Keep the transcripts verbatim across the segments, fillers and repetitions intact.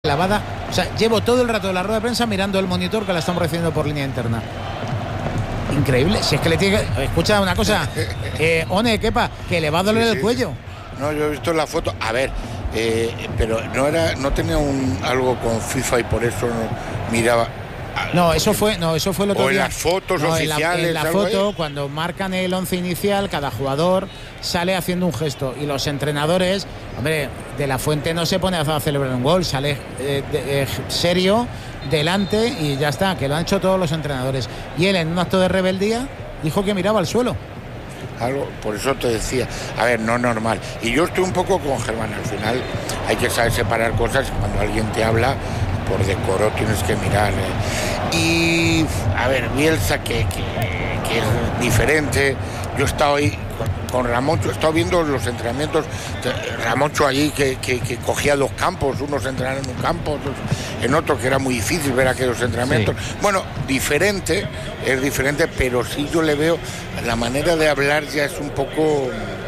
Lavada, o sea, llevo todo el rato de la rueda de prensa mirando el monitor que la estamos recibiendo por línea interna. Increíble, si es que le tiene que... Escucha una cosa, eh, One, Kepa, que le va a doler sí, sí, el cuello. Sí. No, yo he visto la foto, a ver, eh, pero no era, no tenía un algo con FIFA y por eso no miraba. No, eso fue, no, eso fue el otro o en día. las fotos no, oficiales. En la, en la foto, ahí, cuando marcan el once inicial, cada jugador sale haciendo un gesto y los entrenadores, hombre, De la Fuente no se pone a celebrar un gol, sale eh, de, eh, serio delante y ya está, que lo han hecho todos los entrenadores. Y él, en un acto de rebeldía, dijo que miraba al suelo. Algo, por eso te decía, a ver, no normal. Y yo estoy un poco con Germán, al final hay que saber separar cosas. Cuando alguien te habla, por decoro tienes que mirar. Eh. Y, a ver, Bielsa, que, que, que es diferente. Yo he estado ahí con, con Ramoncho, he estado viendo los entrenamientos. Ramoncho allí que, que, que cogía dos campos, unos entrenaban en un campo, otros en otro, que era muy difícil ver aquellos entrenamientos. Sí. Bueno, diferente, es diferente, pero sí yo le veo, la manera de hablar ya es un poco,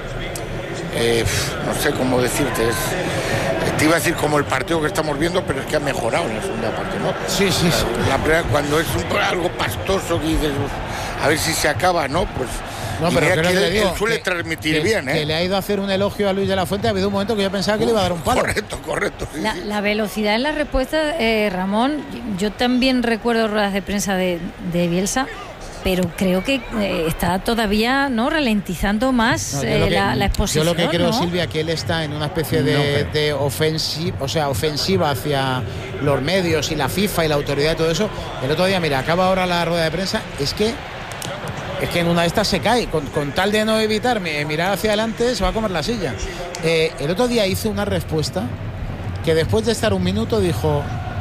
eh, no sé cómo decirte, es... Te iba a decir como el partido que estamos viendo, pero es que ha mejorado en la segunda parte, ¿no? Sí, sí, sí. La primera, cuando es un, algo pastoso que dices, a ver si se acaba, ¿no? Pues no, pero creo que él, le digo, él suele que, transmitir que, bien, ¿eh? Que le ha ido a hacer un elogio a Luis de la Fuente. Ha habido un momento que yo pensaba que uh, le iba a dar un palo. Correcto, correcto. Sí, la, sí. la velocidad en la respuesta, eh, Ramón, yo también recuerdo ruedas de prensa de, de Bielsa, pero creo que eh, está todavía no ralentizando más no, eh, que, la, la exposición. Yo lo que creo, ¿no? Silvia, que él está en una especie de, no, de ofensiva, o sea, ofensiva hacia los medios y la FIFA y la autoridad y todo eso. El otro día, mira, acaba ahora la rueda de prensa, es que es que en una de estas se cae, con, con tal de no evitar mirar hacia adelante, se va a comer la silla. Eh, el otro día hizo una respuesta que después de estar un minuto dijo: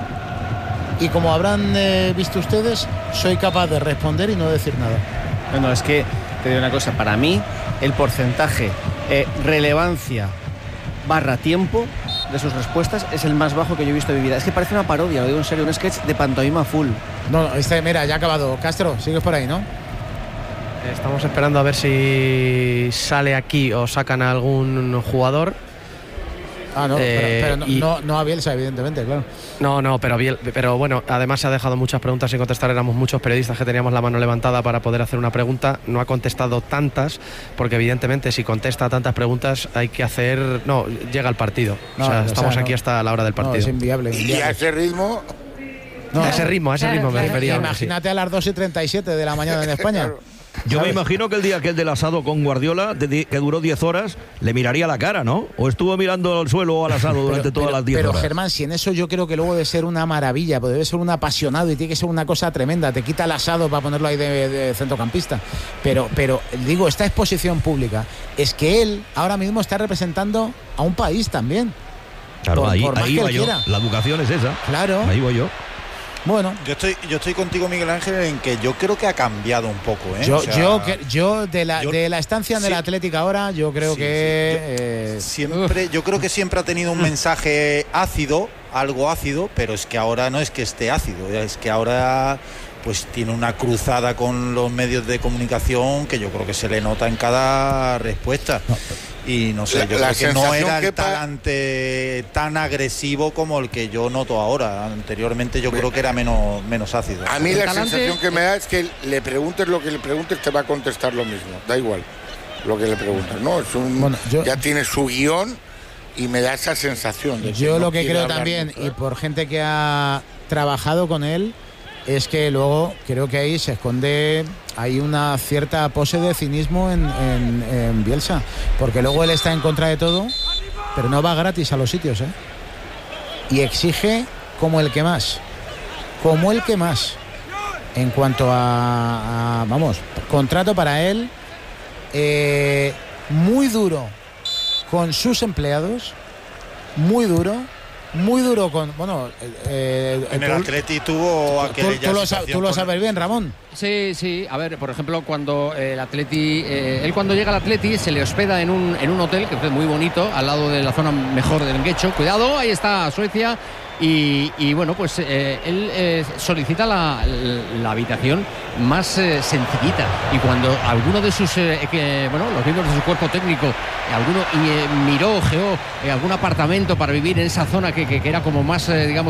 y como habrán eh, visto ustedes, soy capaz de responder y no decir nada. Bueno, es que te digo una cosa, para mí el porcentaje eh, relevancia barra tiempo de sus respuestas es el más bajo que yo he visto en mi vida. Es que parece una parodia, lo digo en serio, un sketch de pantomima full. No, este, mira, ya ha acabado. Castro, sigues por ahí, ¿no? Estamos esperando a ver si sale aquí o sacan a algún jugador. Ah, no, eh, pero, pero no, y... no, no a Bielsa, evidentemente, claro. No, no, pero, Biel, pero bueno, además se ha dejado muchas preguntas sin contestar. Éramos muchos periodistas que teníamos la mano levantada para poder hacer una pregunta. No ha contestado tantas, porque evidentemente si contesta tantas preguntas hay que hacer... No, llega el partido. No, o sea, estamos o sea, aquí no, hasta la hora del partido. No, es inviable, inviable. Y a ese ritmo... No, a ese ritmo, a ese claro, ritmo claro, me refería. Imagínate a las dos y treinta y siete de la mañana en España. Yo ¿sabes? Me imagino que el día aquel del asado con Guardiola, de, que duró diez horas, le miraría la cara, ¿no? ¿O estuvo mirando al suelo o al asado durante pero, todas pero, las diez horas? Pero Germán, si en eso yo creo que luego debe ser una maravilla, pues debe ser un apasionado y tiene que ser una cosa tremenda. Te quita el asado para ponerlo ahí de, de centrocampista. Pero, pero digo, esta exposición pública es que él ahora mismo está representando a un país también. Claro, por, ahí, por ahí va yo. La educación es esa. Claro. Ahí voy yo. Bueno, yo estoy yo estoy contigo, Miguel Ángel, en que yo creo que ha cambiado un poco, ¿eh? Yo, o sea, yo, yo de la yo, de la estancia en sí, el Atlético ahora, yo creo sí, que sí. Yo, eh, siempre, yo creo que siempre ha tenido un mensaje ácido, algo ácido, pero es que ahora no es que esté ácido, es que ahora pues tiene una cruzada con los medios de comunicación que yo creo que se le nota en cada respuesta. No. Y no sé, la, yo la creo que no era el que pa... talante tan agresivo como el que yo noto ahora. Anteriormente yo creo que era menos, menos ácido. A mí la talante... sensación que me da es que le preguntes lo que le preguntes, te va a contestar lo mismo. Da igual lo que le preguntes, ¿no? Es un, bueno, yo... Ya tiene su guión y me da esa sensación. De que yo no lo que creo hablar también, mucho, ¿eh? Y por gente que ha trabajado con él, es que luego creo que ahí se esconde, hay una cierta pose de cinismo en, en, en Bielsa, porque luego él está en contra de todo, pero no va gratis a los sitios, ¿eh? Y exige como el que más, como el que más, en cuanto a, a vamos, contrato para él, eh, muy duro con sus empleados, muy duro. Muy duro con... Bueno, eh, en el tú, Atleti tuvo aquella tú, tú, lo, tú lo sabes bien, Ramón. Sí, sí. A ver, por ejemplo, cuando el Atleti... Eh, él cuando llega al Atleti se le hospeda en un, en un hotel que es muy bonito, al lado de la zona mejor del Enguecho. Cuidado, ahí está Suecia. y, y bueno, pues eh, él eh, solicita la, la habitación más eh, sencillita, y cuando alguno de sus eh, que, bueno, los miembros de su cuerpo técnico, eh, alguno eh, miró, ojeó eh, algún apartamento para vivir en esa zona que, que, que era como más, eh, digamos,